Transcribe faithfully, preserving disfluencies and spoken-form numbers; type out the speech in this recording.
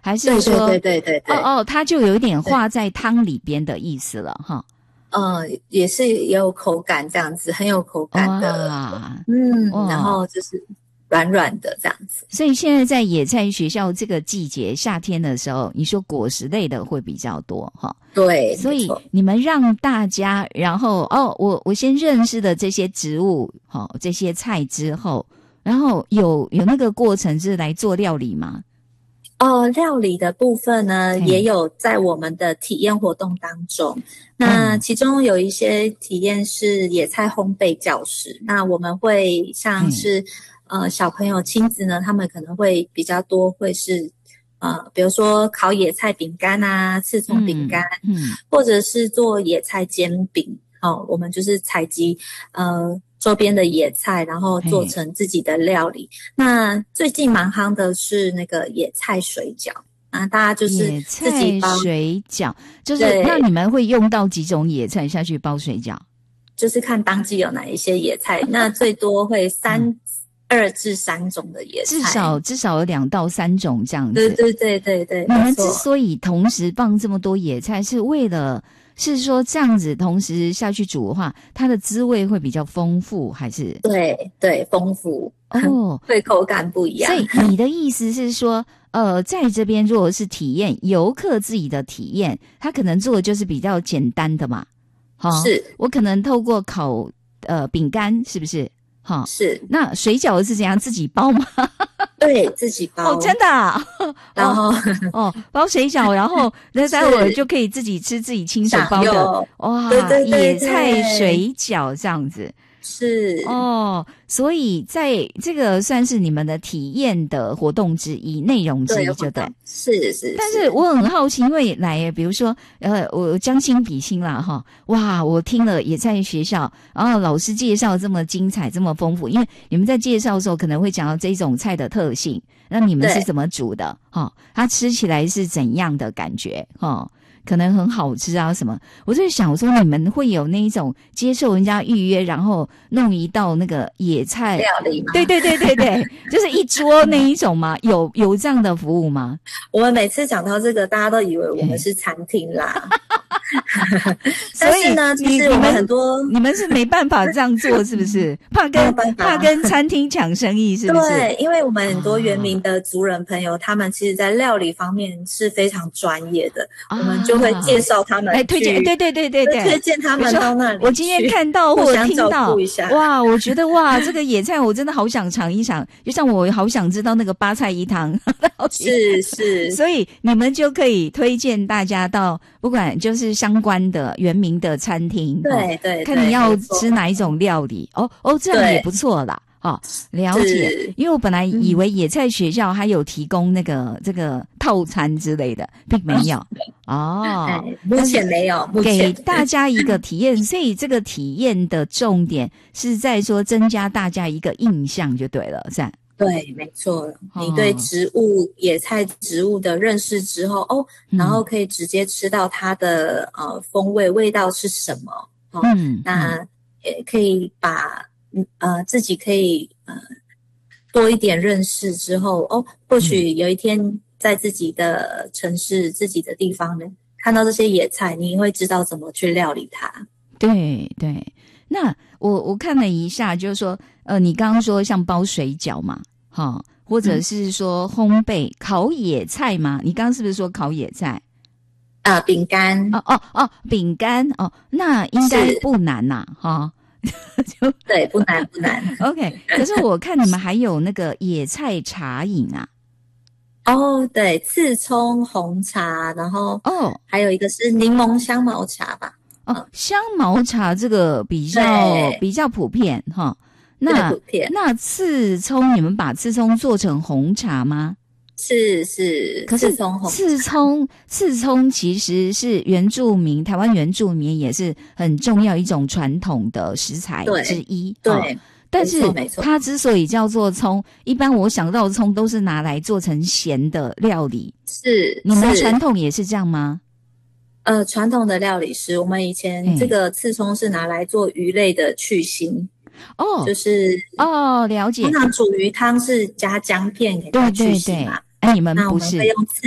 还是说对对对对对， 哦哦，它就有一点化在汤里边的意思了哈。 呃，也是也有口感这样子，很有口感的， 哇嗯， 哇然后就是软软的这样子。 所以现在在野菜学校这个季节，夏天的时候，你说果实类的会比较多哈。 对， 所以你们让大家，然后哦，我我先认识的这些植物，哦，这些菜之后，然后有有那个过程是来做料理吗？ 哦，料理的部分呢，也有在我们的体验活动当中。那其中有一些体验是野菜烘焙教室，那我们会像是呃小朋友亲子呢，他们可能会比较多，会是呃比如说烤野菜饼干啊、刺葱饼干， 嗯，嗯或者是做野菜煎饼。哦，我们就是采集呃。周边的野菜，然后做成自己的料理。那最近蛮夯的是那个野菜水饺啊，大家就是自己包野菜水饺，就是那你们会用到几种野菜下去包水饺？ 就是看当季有哪一些野菜，那最多会三、嗯、二至三种的野菜， 至少至少有两到三种这样子。 对对对对对， 你们之所以同时放这么多野菜，是为了？是说这样子同时下去煮的话，它的滋味会比较丰富，还是？ 对对，丰富哦，对，口感不一样。 所以你的意思是说，呃，在这边如果是体验游客自己的体验，他可能做的就是比较简单的嘛，好、哦， 是我可能透过烤呃饼干，是不是？好、哦， 是。 那水饺是怎样自己包吗？ 对，自己包哦，真的、啊， 然后哦，包水饺，然后那待会儿就可以自己吃自己亲手包的，哇， 对对对对， 野菜水饺这样子。 是哦，所以在这个算是你们的体验的活动之一，内容之一，就对。 是是。 但是我很好奇，因为来，比如说，呃，我将心比心啦，哈，哇，我听了也在学校，然后老师介绍这么精彩，这么丰富，因为你们在介绍的时候可能会讲到这种菜的特性，那你们是怎么煮的？哈，它吃起来是怎样的感觉？哈。可能很好吃啊什么，我就想说你们会有那一种接受人家预约，然后弄一道那个野菜料理吗？ 对对对对对，就是一桌那一种吗？有有这样的服务吗？ 我们每次讲到这个，大家都以为我们是餐厅啦。但是呢，其实我们很多你们是没办法这样做，是不是？怕跟怕跟餐厅抢生意，是不是？ 对，因为我们很多原民的族人朋友，啊、他们其实在料理方面是非常专业的，啊、我们就会介绍他们， 哎，推荐，对对对对对， 推荐他们到那里。 我今天看到或听到， 一下哇，我觉得哇，这个野菜我真的好想尝一尝，就像我好想知道那个八菜一汤， 是是， 所以你们就可以推荐大家到不管就是相关的原民的餐厅， 对对， 看你要吃哪一种料理，哦哦，这样也不错啦。哦，了解。因为我本来以为野菜学校还有提供那个、嗯、这个套餐之类的，并没有。哦， 目前没有，目前给大家一个体验，所以这个体验的重点是在说增加大家一个印象就对了，是吧？ 对，没错。你对植物、哦、野菜植物的认识之后，哦，然后可以直接吃到它的呃风味，味道是什么？哦、嗯，那也可以把。呃，自己可以呃多一点认识之后，哦，或许有一天在自己的城市、嗯、自己的地方呢，看到这些野菜，你会知道怎么去料理它。 对对，那我我看了一下，就是说，呃，你刚刚说像包水饺嘛，哈、哦，或者是说烘焙、嗯、烤野菜嘛，你刚刚是不是说烤野菜？ 啊、呃，饼干。 哦哦哦，饼干哦，那应该不难呐、啊，哈、哦。 就对，不难不难。 OK， 可是我看你们还有那个野菜茶饮啊。 哦，对，刺葱红茶，然后哦，还有一个是柠檬香茅茶吧。 哦，香茅茶这个比较比较普遍哈。那普遍那刺葱，你们把刺葱做成红茶吗？ 是是， 可是刺葱刺葱其实是原住民台湾原住民也是很重要一种传统的食材之一， 对， 哦、 对但是它之所以叫做葱，一般我想到的葱都是拿来做成咸的料理， 是你们传统也是这样吗？ 呃，传统的料理是我们以前这个刺葱是拿来做鱼类的去腥。 哦， 就是哦，了解。 通常煮鱼汤是加姜片给它去腥嘛， 对对对，哎，你们不是。 那我们会用刺